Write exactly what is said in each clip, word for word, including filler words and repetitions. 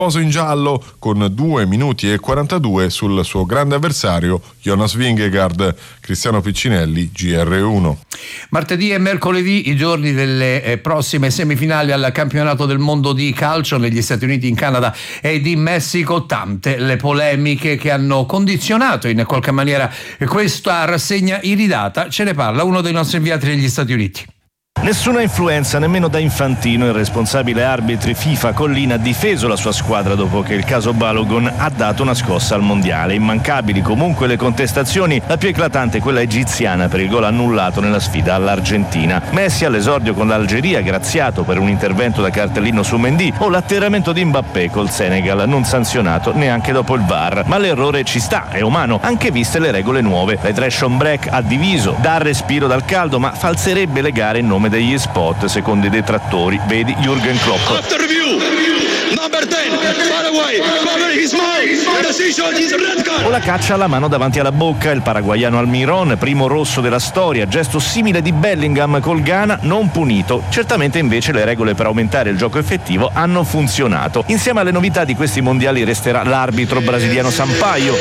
Poso in giallo con due minuti e quarantadue sul suo grande avversario Jonas Vingegaard. Cristiano Piccinelli, G R uno. Martedì e mercoledì i giorni delle eh, prossime semifinali al campionato del mondo di calcio negli Stati Uniti, in Canada ed in Messico. Tante le polemiche che hanno condizionato in qualche maniera questa rassegna iridata. Ce ne parla uno dei nostri inviati negli Stati Uniti. Nessuna influenza nemmeno da Infantino. Il responsabile arbitri FIFA Collina ha difeso la sua squadra dopo che il caso Balogun ha dato una scossa al mondiale. Immancabili comunque le contestazioni, la più eclatante quella egiziana per il gol annullato nella sfida all'Argentina. Messi all'esordio con l'Algeria, graziato per un intervento da cartellino su Mendy, o l'atterramento di Mbappé col Senegal, non sanzionato neanche dopo il V A R. Ma l'errore ci sta, è umano, anche viste le regole nuove. La Federation Break ha diviso, dà respiro dal caldo, ma falserebbe le gare in nome degli spot, secondo i detrattori. Vedi Jürgen Klopp. After review, number ten, Paraguay, cover his mouth, decision is red card. O la caccia alla mano davanti alla bocca, il paraguaiano Almiron, primo rosso della storia, gesto simile di Bellingham col Ghana, non punito. Certamente invece le regole per aumentare il gioco effettivo hanno funzionato. Insieme alle novità di questi mondiali resterà l'arbitro brasiliano Sampaio.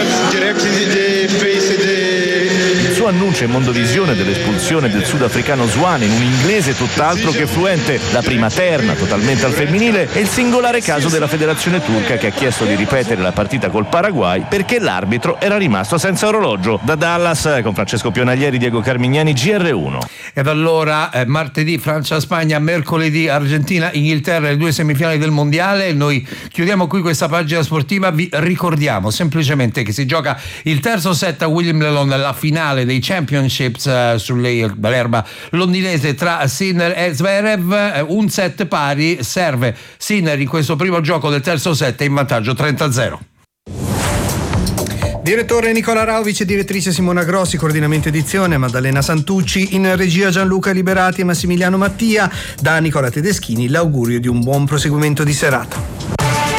Il suo annuncio in Mondovisione dell'espulsione del sudafricano Zwane in un inglese tutt'altro che fluente, la prima terna totalmente al femminile, e il singolare caso della federazione turca che ha chiesto di ripetere la partita col Paraguay perché l'arbitro era rimasto senza orologio. Da Dallas con Francesco Pionaglieri, Diego Carmignani, G R uno. Ed allora eh, martedì Francia-Spagna, mercoledì Argentina-Inghilterra, le due semifinali del mondiale. Noi chiudiamo qui questa pagina sportiva. Vi ricordiamo semplicemente che si gioca il terzo set a Wimbledon, la finale dei Championships uh, sull'erba londinese tra Sinner e Zverev. Uh, un set pari, serve Sinner in questo primo gioco del terzo set in vantaggio trenta a zero. Direttore Nicola Rau, vice direttrice Simona Grossi, coordinamento edizione Maddalena Santucci, in regia Gianluca Liberati e Massimiliano Mattia. Da Nicola Tedeschini l'augurio di un buon proseguimento di serata.